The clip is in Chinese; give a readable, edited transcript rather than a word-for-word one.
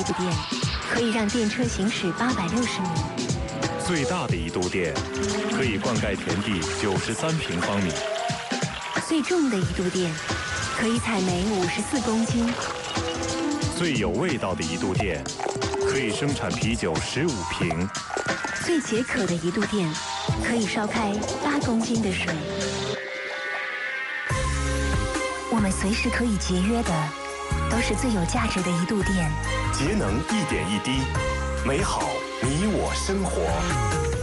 度电，可以让电车行驶860米。 最大的一度电，可以灌溉田地93平方米。 最重的一度电，可以采煤54公斤。 最有味道的一度电，可以生产啤酒15瓶。 最解渴的一度电，可以烧开8公斤的水。我们随时可以节约的，都是最有价值的一度电。 节能一点一滴，美好你我生活。